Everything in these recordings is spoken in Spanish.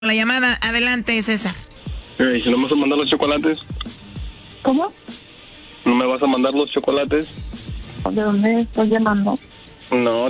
La llamada, adelante, César. ¿Y si no me vas a mandar los chocolates? ¿Cómo? ¿No me vas a mandar los chocolates? ¿De dónde estás llamando? No,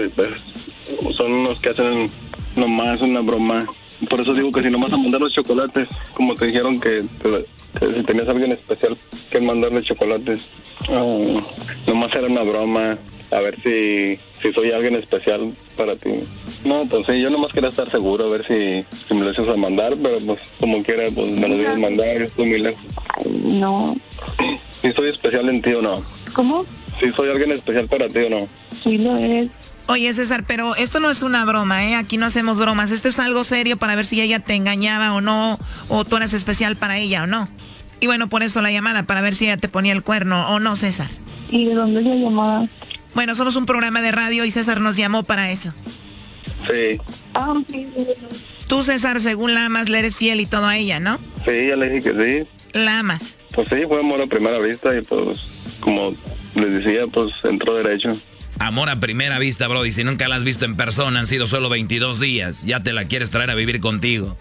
son unos que hacen nomás una broma. Por eso digo que si no me vas a mandar los chocolates, como te dijeron que si tenías a alguien especial que mandarle chocolates, nomás era una broma. A ver si soy alguien especial para ti. No, pues sí, yo nomás quería estar seguro, a ver si me lo haces a mandar, pero pues como quiera, pues me lo debes mandar, estoy muy lejos. No. ¿Si soy especial en ti o no? ¿Cómo? ¿Si soy alguien especial para ti o no? Sí lo eres. Oye, César, pero esto no es una broma, ¿eh? Aquí no hacemos bromas. Esto es algo serio para ver si ella te engañaba o no, o tú eras especial para ella o no. Y bueno, por eso la llamada, para ver si ella te ponía el cuerno o no, César. ¿Y de dónde es la llamada? Bueno, somos un programa de radio y César nos llamó para eso. Sí. Sí. Tú, César, según la amas, le eres fiel y todo a ella, ¿no? Sí, ya le dije que sí. La amas. Pues sí, fue amor a primera vista y pues, como les decía, pues entró derecho. Amor a primera vista, bro, y si nunca la has visto en persona, han sido solo 22 días, ya te la quieres traer a vivir contigo.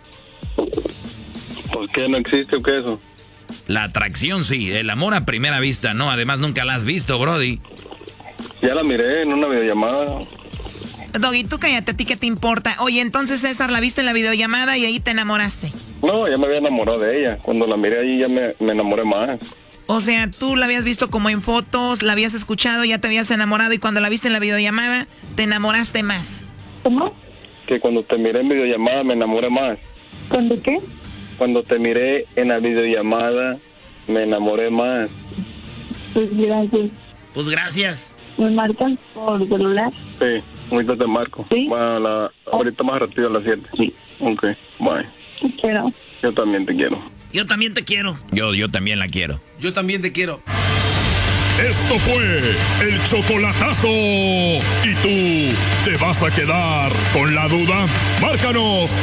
¿Por qué no existe o qué eso? La atracción sí, el amor a primera vista no, además nunca la has visto, brody. Ya la miré en una videollamada. Doggy, tú cállate, ¿a ti qué te importa? Oye, entonces, César, la viste en la videollamada y ahí te enamoraste. No, ya me había enamorado de ella. Cuando la miré ahí ya me enamoré más. O sea, tú la habías visto como en fotos, la habías escuchado, ya te habías enamorado y cuando la viste en la videollamada, te enamoraste más. ¿Cómo? Que cuando te miré en videollamada me enamoré más. ¿Cuándo qué? Cuando te miré en la videollamada me enamoré más. Pues gracias. Pues gracias. ¿Me marcan por celular? Sí, ahorita te marco. ¿Sí? Bueno, ahorita más rápido a las 7. Sí. Ok, bye. Te quiero. Yo también te quiero. Yo también te quiero. Yo también la quiero. Yo también te quiero. Esto fue el chocolatazo. ¿Y tú te vas a quedar con la duda? Márcanos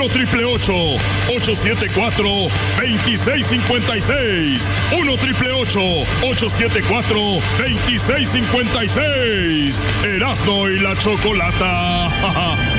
1-888-874-2656. 1-888-874-2656. Erasmo y la Chocolata.